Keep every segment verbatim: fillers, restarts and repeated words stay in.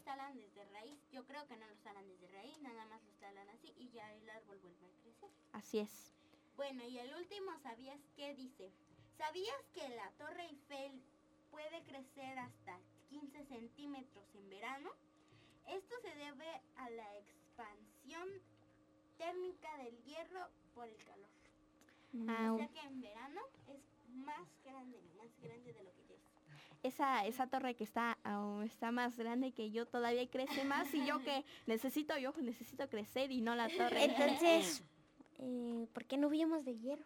talan desde raíz. Yo creo que no los talan desde raíz, nada más los talan así y ya el árbol vuelve a crecer. Así es. Bueno, y el último, ¿sabías qué dice? ¿Sabías que la Torre Eiffel puede crecer hasta quince centímetros en verano? Esto se debe a la expansión térmica del hierro por el calor. Ah, O sea que en verano es más grande, más grande de lo que ya es. Esa, esa torre que está, oh, está más grande que yo todavía crece más y yo que necesito, yo necesito crecer y no la torre. Entonces, eh, ¿por qué no vimos de hierro?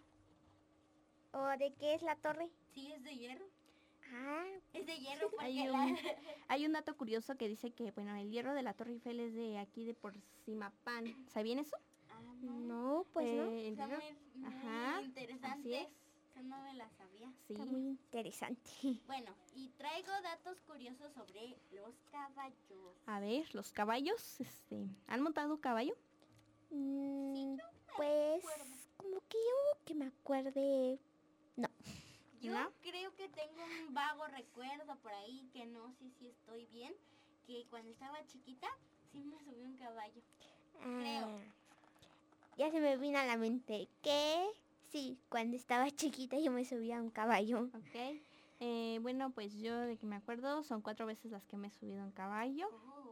¿O de qué es la torre? Sí, es de hierro. Ah, Es de hierro porque Hay la... un, hay un dato curioso que dice que, bueno, el hierro de la Torre Eiffel es de aquí de Porcimapán. ¿Sabían eso? Ah, no. no, pues no. Eh, el Está hierro- muy, muy Ajá, interesante. así es. Eso no me la sabía. Sí. Está muy interesante. Bueno, y traigo datos curiosos sobre los caballos. A ver, los caballos, este, ¿han montado un caballo? Mm, pues, como que yo que me acuerde, no. Yo ¿No? creo que tengo un vago recuerdo por ahí, que no sé si estoy bien, que cuando estaba chiquita sí me subí un caballo. Creo. Ah, ya se me vino a la mente que sí, cuando estaba chiquita yo me subía a un caballo. Ok. Eh, bueno, pues yo de que me acuerdo son cuatro veces las que me he subido en caballo. Oh.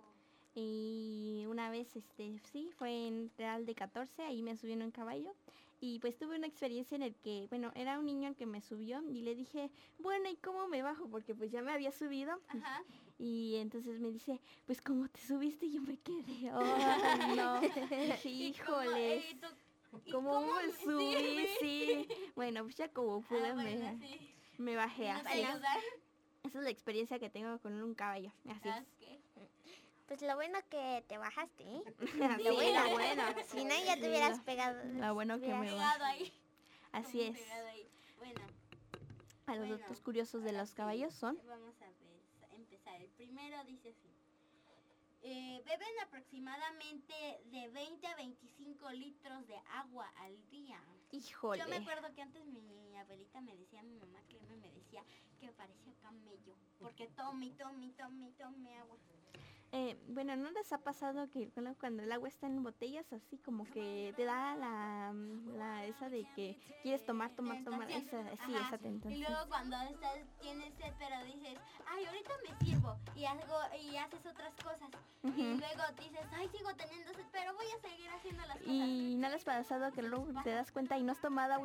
Y una vez, este, sí, fue en Real de catorce, ahí me subí en un caballo. Y pues tuve una experiencia en el que, bueno, era un niño el que me subió y le dije, bueno, ¿y cómo me bajo? Porque pues ya me había subido. Ajá. Y entonces me dice, pues como te subiste, y yo me quedé, oh, no, dije, híjoles, ¿Y cómo, eh, tú- y ¿cómo cómo me me- subí? sí, Sí, bueno, pues ya como pude Ah, bueno, me, sí. me bajé ¿No te así. ayudan? Esa es la experiencia que tengo con un caballo, así es. Ok. Pues lo bueno que te bajaste, ¿eh? Sí, Lo bueno. lo bueno. Si no, ya te Sí, hubieras lo- pegado. lo bueno que hubieras- me Pegado ahí. Así Como es. pegado ahí. Bueno. A los bueno, datos curiosos de ahora los sí, caballos son... Vamos a ver, empezar. El primero dice así. Eh, beben aproximadamente de veinte a veinticinco litros de agua al día. Híjole. Yo me acuerdo que antes mi abuelita me decía, mi mamá Cleme me decía que parecía camello, porque tome, tome, tome, tome agua. Eh, bueno, ¿no les ha pasado que bueno, cuando el agua está en botellas así como que te da la, la esa de que quieres tomar, tomar, tomar, esa, sí, Ajá. esa tentación? Y luego cuando estás, tienes sed, pero dices, ay, ahorita me sirvo, y hago, y haces otras cosas. Y luego dices, ay, sigo teniendo sed, pero voy a seguir haciendo las cosas. Y ¿no les ha pasado que luego te das cuenta y no has tomado agua